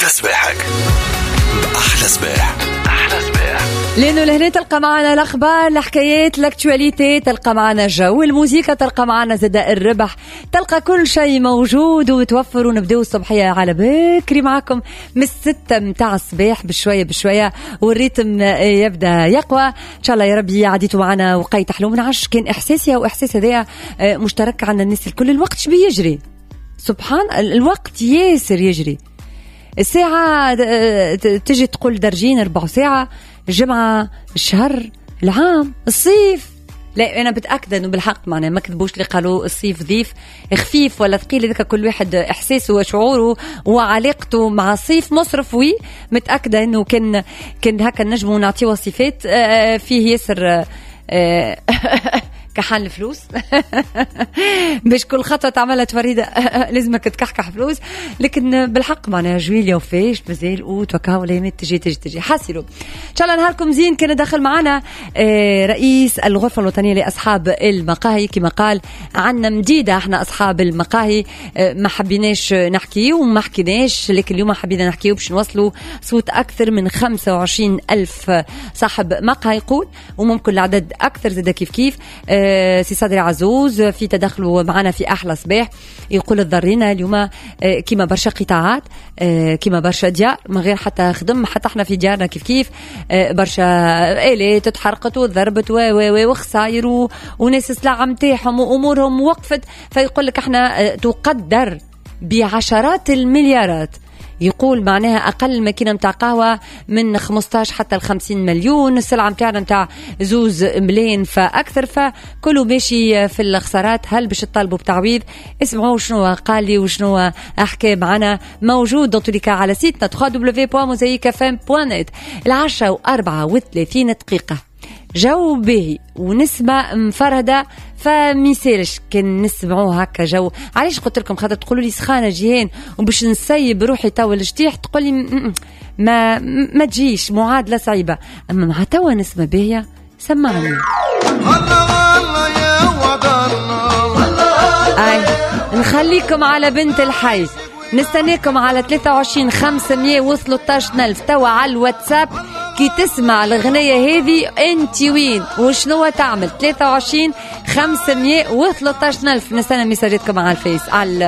صباحك بأحلى صباح. أحلى صباح لأنه لهنا تلقى معنا الأخبار، الحكايات، الاكتواليتي، تلقى معنا جو الموسيقى، تلقى معنا زداء الربح، تلقى كل شيء موجود وتوفر. ونبدأ الصبحية على بكري معكم من 6 متاع الصباح بشوية بشوية، والريتم يبدأ يقوى إن شاء الله. يا ربي عديتوا معنا وقيت حلو من عش. كان إحساسي وإحساس هذا مشترك عند الناس الكل. الوقت شبي يجري، سبحان الوقت ياسر يجري. الساعة تجي تقول درجين 4 ساعة، الجمعة، الشهر، العام، الصيف. لا أنا بتأكد أنه بالحق معنا ما كذبوش اللي قالوا الصيف ضيف خفيف ولا ثقيل. ذلك كل واحد إحساسه وشعوره وعلاقته مع الصيف مصرف. وي متأكدة أنه كان هكا نجم ونعطيه وصفات فيه ياسر كحان الفلوس باش كل خطوة تعملها فريدة لازمك تكحكح فلوس. لكن بالحق معنا جويليا وفاش مازال وتوكا ولا تجي حاسلوا إن شاء الله. نهاركم زين. كان داخل معنا رئيس الغرفة الوطنية لأصحاب المقاهي. كما قال عنا مديدة احنا أصحاب المقاهي، ما حبيناش نحكي وما حكيناش، لكن اليوم حبينا نحكي باش نوصلوا صوت أكثر من 25,000 صاحب مقهى يقول، وممكن العدد أكثر زاد كيف سي صدري عزوز في تدخله معنا في أحلى صباح. يقول الضرينا اليوم كما برشا قطاعات، كما برشا ديار من غير حتى خدم، حتى احنا في ديارنا كيف برشا آلات تتحرقت وضربت وخساير وناس سلعة متاعهم وأمورهم وقفت. فيقول لك احنا تقدر بعشرات المليارات. يقول معناها أقل ماكينة متاع قهوة من 15 حتى 50 مليون، السلعة متاعنا متاع 2 ملايين فأكثر، فكله ماشي في الخسارات. هل باش تطالبوا بتعويض؟ اسمعوا شنو قال لي وشنو أحكي معنا. موجود دوتوليكا على سيتنا www.mosaicfm.net. 10:34 جو باهي ونسمة مفردة، فميسالش كان نسمعوه هكا جو. علاش قلت لكم خاطر تقولوا لي سخانة جيهان وباش نسيب روحي توا الجتيح تقول لي ما تجيش، معادلة صعيبة. أما مع توا نسمة باهية سمعني. نخليكم على بنت الحي، نستنيكم على 23 500 وصلوا 13,000 توا على الواتساب. كي تسمع الغنية هذه انت وين وشنو تعمل؟ 23 500 و 13,000. نستنى مساجاتكم على الفيس على